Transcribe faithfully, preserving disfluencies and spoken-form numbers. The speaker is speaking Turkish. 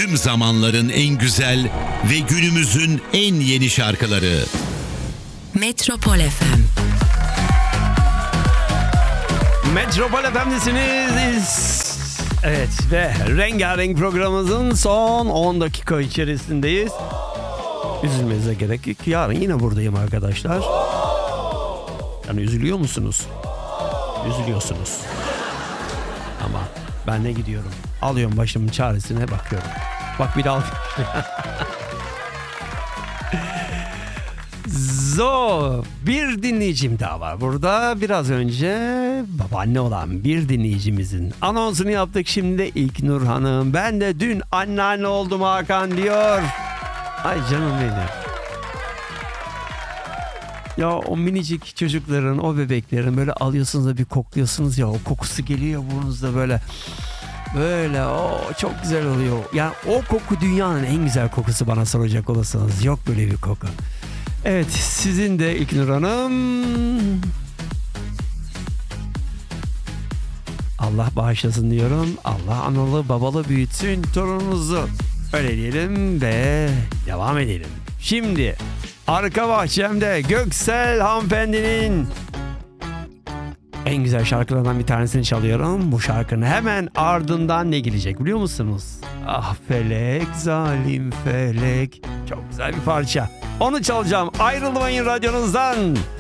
Tüm zamanların en güzel ve günümüzün en yeni şarkıları. Metropol F M. Metropol F M'desiniz. Evet ve rengarenk programımızın son on dakika içerisindeyiz. Üzülmenize gerek yok. Yarın yine buradayım arkadaşlar. Yani üzülüyor musunuz? Üzülüyorsunuz. Ama ben de gidiyorum. Alıyorum başımın çaresine bakıyorum. Bak bir daha Zo, bir dinleyicim daha var burada. Biraz önce babaanne olan bir dinleyicimizin anonsunu yaptık. Şimdi de İlknur Hanım. Ben de dün anneanne oldum Hakan diyor. Ay canım benim. Ya o minicik çocukların, o bebeklerin böyle alıyorsunuz da bir kokluyorsunuz ya, o kokusu geliyor burnunuzda böyle. Böyle o çok güzel oluyor. Yani o koku dünyanın en güzel kokusu bana soracak olursanız. Yok böyle bir koku. Evet, sizin de İlknur Hanım. Allah bağışlasın diyorum. Allah analı babalı büyütsün torununuzu. Öyle diyelim ve devam edelim. Şimdi arka bahçemde Göksel hanımefendinin en güzel şarkılarından bir tanesini çalıyorum. Bu şarkının hemen ardından ne gelecek biliyor musunuz? Ah felek, zalim felek. Çok güzel bir parça. Onu çalacağım. Ayrılmayın radyonuzdan.